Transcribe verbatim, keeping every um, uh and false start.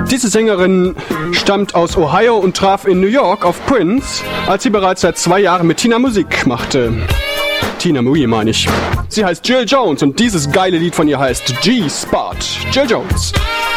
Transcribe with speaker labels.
Speaker 1: Diese Sängerin stammt aus Ohio und traf in New York auf Prince, als sie bereits seit zwei Jahren mit Tina Musik machte. Tina Mui meine ich. Sie heißt Jill Jones und dieses geile Lied von ihr heißt G-Spot. Jill Jones.